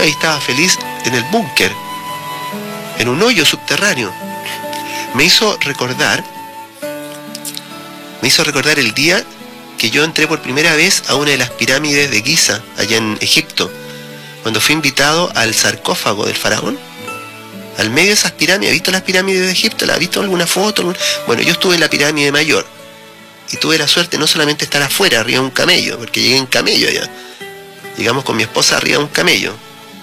ahí estaba feliz en el búnker, en un hoyo subterráneo. Me hizo recordar el día que yo entré por primera vez a una de las pirámides de Giza, allá en Egipto, cuando fui invitado al sarcófago del faraón, al medio de esas pirámides. ¿Has visto las pirámides de Egipto? ¿Las has visto alguna foto? Bueno, yo estuve en la pirámide mayor y tuve la suerte no solamente de estar afuera, arriba de un camello, porque llegué en camello allá. Llegamos con mi esposa arriba de un camello.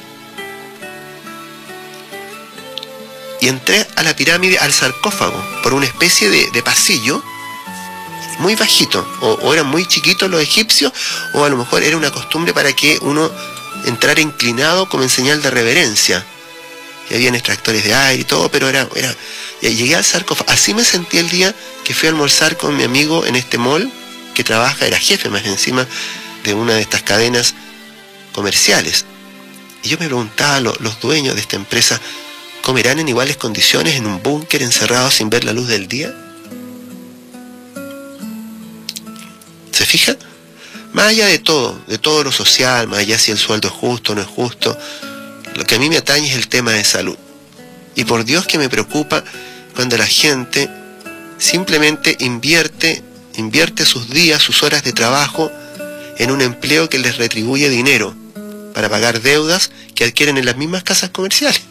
Y entré a la pirámide, al sarcófago, por una especie de pasillo muy bajito. O eran muy chiquitos los egipcios, o a lo mejor era una costumbre para que uno entrara inclinado como en señal de reverencia. Y habían extractores de aire y todo, pero llegué al sarcófago. Así me sentí el día que fui a almorzar con mi amigo en este mall, que trabaja, era jefe más encima de una de estas cadenas comerciales. Y yo me preguntaba, los dueños de esta empresa, ¿comerán en iguales condiciones en un búnker encerrado sin ver la luz del día? ¿Se fija? Más allá de todo lo social, más allá si el sueldo es justo o no es justo, lo que a mí me atañe es el tema de salud. Y por Dios que me preocupa cuando la gente simplemente invierte sus días, sus horas de trabajo en un empleo que les retribuye dinero para pagar deudas que adquieren en las mismas casas comerciales.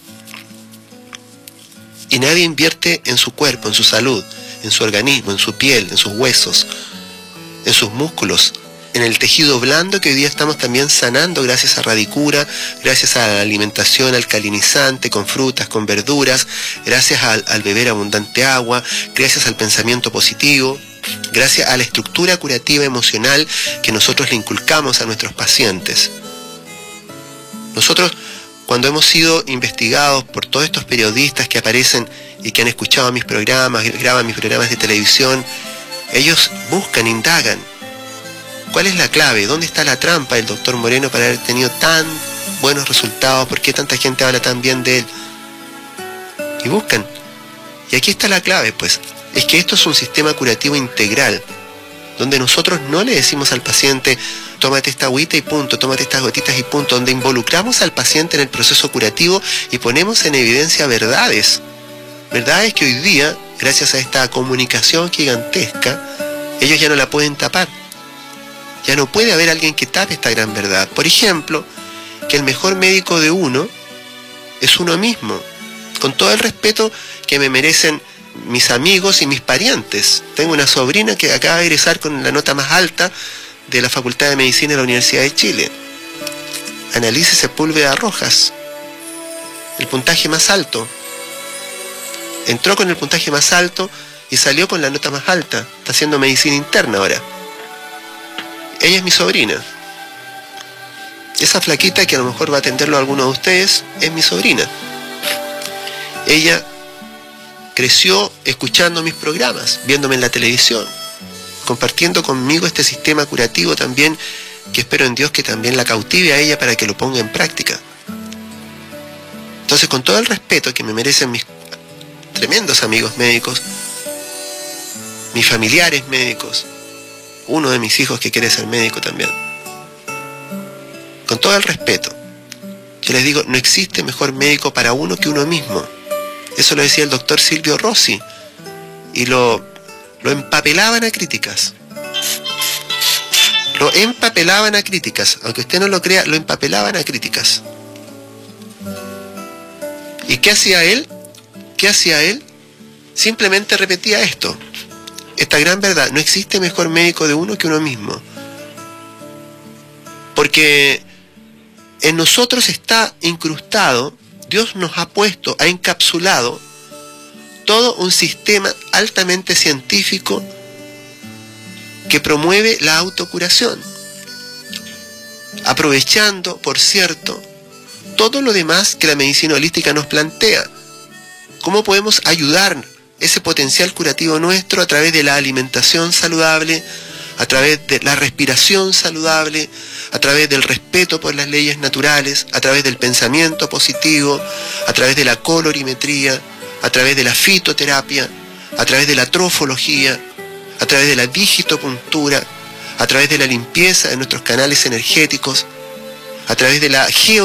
Y nadie invierte en su cuerpo, en su salud, en su organismo, en su piel, en sus huesos, en sus músculos, en el tejido blando que hoy día estamos también sanando gracias a Radicura, gracias a la alimentación alcalinizante, con frutas, con verduras, gracias al beber abundante agua, gracias al pensamiento positivo, gracias a la estructura curativa emocional que nosotros le inculcamos a nuestros pacientes. Nosotros, cuando hemos sido investigados por todos estos periodistas que aparecen y que han escuchado mis programas, graban mis programas de televisión, ellos buscan, indagan. ¿Cuál es la clave? ¿Dónde está la trampa del doctor Moreno para haber tenido tan buenos resultados? ¿Por qué tanta gente habla tan bien de él? Y buscan. Y aquí está la clave, pues. Es que esto es un sistema curativo integral, donde nosotros no le decimos al paciente, tómate esta agüita y punto, tómate estas gotitas y punto, donde involucramos al paciente en el proceso curativo y ponemos en evidencia verdades. Verdades que hoy día, gracias a esta comunicación gigantesca, ellos ya no la pueden tapar. Ya no puede haber alguien que tape esta gran verdad. Por ejemplo, que el mejor médico de uno es uno mismo, con todo el respeto que me merecen mis amigos y mis parientes. Tengo una sobrina que acaba de egresar con la nota más alta de la Facultad de Medicina de la Universidad de Chile, Annalise Sepúlveda Rojas, el puntaje más alto. Entró con el puntaje más alto y salió con la nota más alta. Está haciendo medicina interna ahora. Ella es mi sobrina. Esa flaquita que a lo mejor va a atenderlo a alguno de ustedes es mi sobrina. Ella creció escuchando mis programas, viéndome en la televisión, compartiendo conmigo este sistema curativo también, que espero en Dios que también la cautive a ella para que lo ponga en práctica. Entonces, con todo el respeto que me merecen mis tremendos amigos médicos, mis familiares médicos, uno de mis hijos que quiere ser médico también, con todo el respeto, yo les digo, no existe mejor médico para uno que uno mismo. Eso lo decía el doctor Silvio Rossi, y lo empapelaban a críticas. Lo empapelaban a críticas, aunque usted no lo crea, lo empapelaban a críticas. ¿Y qué hacía él? ¿Qué hacía él? Simplemente repetía esto, esta gran verdad: no existe mejor médico de uno que uno mismo. Porque en nosotros está incrustado, Dios nos ha puesto, ha encapsulado todo un sistema altamente científico que promueve la autocuración, aprovechando, por cierto, todo lo demás que la medicina holística nos plantea. ¿Cómo podemos ayudar ese potencial curativo nuestro a través de la alimentación saludable, a través de la respiración saludable, a través del respeto por las leyes naturales, a través del pensamiento positivo, a través de la colorimetría, a través de la fitoterapia, a través de la trofología, a través de la digitopuntura, a través de la limpieza de nuestros canales energéticos, a través de la